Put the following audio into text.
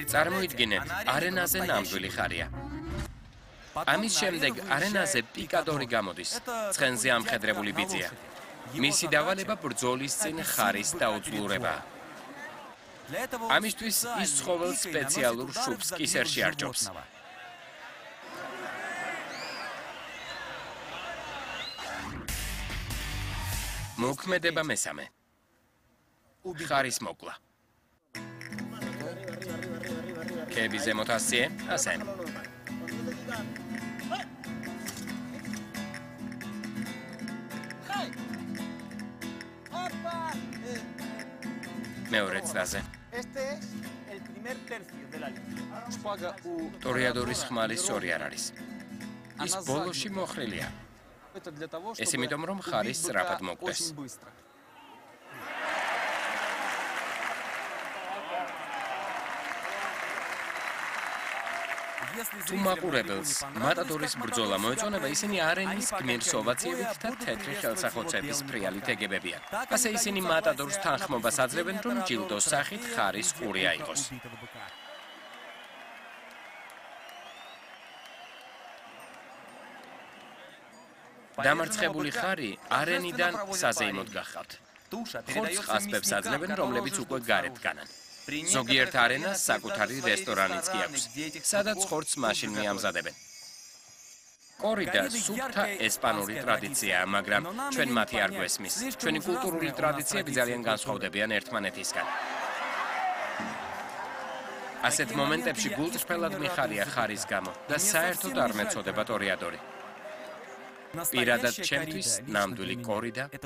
წარმოიდგინეთ, არენაზე ნამდვილი ხარია. ამის შემდეგ არენაზე პიკადორი გამოდის, ცხენზე ამხედრებული ბიძია. მისი დავალება ბრძოლის წინ ხარის დაუძლურებაა. ამისთვის ის ცხოველს სპეციალურ შუბს კისერში არჭობს. მოქმედება მესამე. ხარის მოკლა. ქები ზემოთ ასწიე, ასე. მეორე წრაზე. ტორეადორის ხმალი სწორი არ არის. ის ბოლოში მოხრილია. ეს იმიტომ, რომ ხარი სწრაფად მოკვდეს. თუ მაყურებელს მატადორის ბრძოლა მოეწონება, ისინი არენის გმირს ოვაციებით და თეთრი ხელსახოცების ფრიალით ეგებებიან. ასე ისინი მატადორს თანხმობას აძლევენ, რომ ჯილდოს სახით ხარის ყური აიღოს. დამარცხებული ხარი არენიდან საზეიმოდ გახავთ. ხორცს ყასპებს აძლევენ, რომლებიც უკვე გარეთ განან. ზოგიერთ არენას საკუთარი რესტორანიც კი აქვს, სადაც ხორცს მაშინ მიამზადებენ. კორიდა სუფთა ესპანური ტრადიციაა, მაგრამ ჩვენ მათი არ გვესმის. ჩვენი კულტურული ტრადიციები ძალიან განსხვავდებიან ერთმანეთისგან. ასეთ მომენტებში გულწრფელად მიხარია ხარის გამო და საერთოდ არ მეწოდება ტორეადორი. პირადად ჩემთვის ნამდვილი კორიდა